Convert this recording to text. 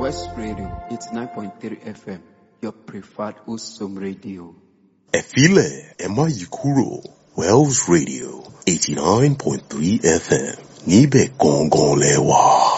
West Radio 89.3 FM, your preferred Usum radio. Efile Emma Yikuro, Wells Radio 89.3 FM, Nibe Gongon Lewa.